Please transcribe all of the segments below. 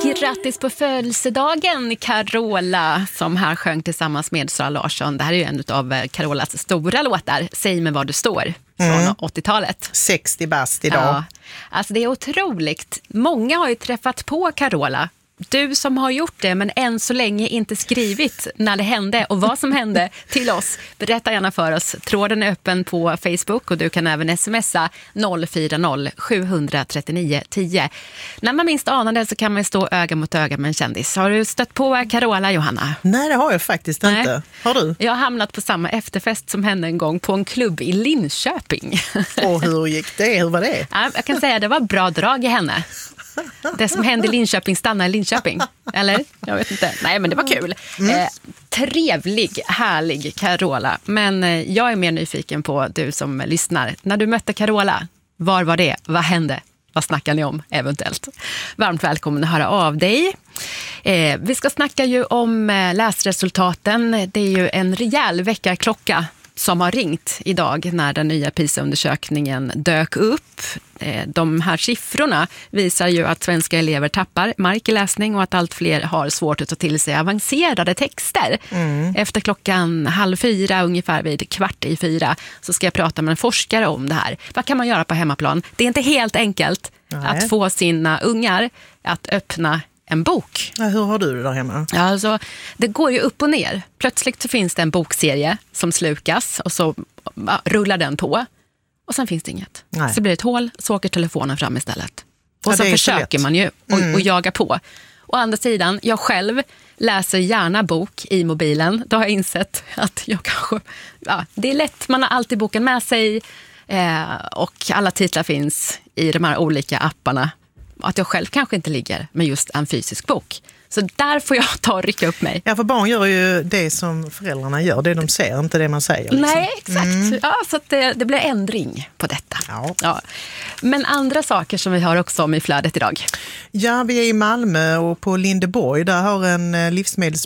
Grattis på födelsedagen, Carola, som här sjöng tillsammans med Sara Larsson. Det här är ju en av Carolas stora låtar, Säg mig var du står, från 80-talet. 60 bast idag. Ja, alltså det är otroligt. Många har ju träffat på Carola. Du som har gjort det men än så länge inte skrivit när det hände och vad som hände till oss. Berätta gärna för oss. Tråden är öppen på Facebook och du kan även smsa 040 739 10. När man minst anar det så kan man stå öga mot öga med en kändis. Har du stött på Carola, Johanna? Nej, det har jag faktiskt inte. Nej. Har du? Jag har hamnat på samma efterfest som henne en gång på en klubb i Linköping. Och hur gick det? Hur var det? Ja, jag kan säga att det var bra drag i henne. Det som hände i Linköping stannar i Linköping. Eller? Jag vet inte. Nej, men det var kul. Trevlig, härlig Carola. Men jag är mer nyfiken på du som lyssnar. När du mötte Carola, var var det? Vad hände? Vad snackar ni om eventuellt? Varmt välkommen att höra av dig. Vi ska snacka ju om läsresultaten. Det är ju en rejäl väckarklocka som har ringt idag när den nya PISA-undersökningen dök upp. De här siffrorna visar ju att svenska elever tappar mark i läsning och att allt fler har svårt att ta till sig avancerade texter. Efter 3:30 ungefär vid 3:15 så ska jag prata med en forskare om det här. Vad kan man göra på hemmaplan? Det är inte helt enkelt att få sina ungar att öppna en bok. Ja, hur har du det där hemma? Ja, alltså, det går ju upp och ner. Plötsligt så finns det en bokserie som slukas och så rullar den på. Och sen finns det inget. Nej. Så blir det ett hål, så åker telefonen fram istället. Och Ja, så det är försöker så man ju och jaga på. Å andra sidan, jag själv läser gärna bok i mobilen. Då har jag insett att jag kanske... Ja, det är lätt, man har alltid boken med sig och alla titlar finns i de här olika apparna. Att jag själv kanske inte ligger med just en fysisk bok. Så där får jag ta och rycka upp mig. Ja, för barn gör ju det som föräldrarna gör. Det de ser, inte det man säger. Liksom. Nej, exakt. Ja, så att det blir ändring på detta. Ja. Men andra saker som vi har också om i flödet idag. Ja, vi är i Malmö och på Lindeborg. Där har en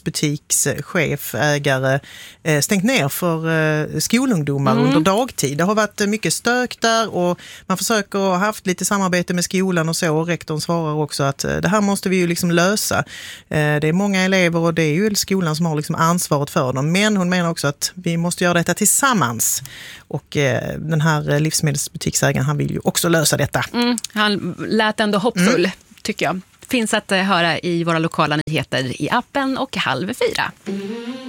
livsmedelsbutikschefägare stängt ner för skolungdomar under dagtid. Det har varit mycket stök där och man försöker ha haft lite samarbete med skolan och så. Och rektorn svarar också att det här måste vi ju liksom lösa. Det är många elever och det är ju skolan som har liksom ansvaret för dem. Men hon menar också att vi måste göra detta tillsammans. Och den här livsmedelsbutiksägaren, han vill ju också lösa detta. Han lät ändå hoppfull, tycker jag. Finns att höra i våra lokala nyheter i appen och 3:30.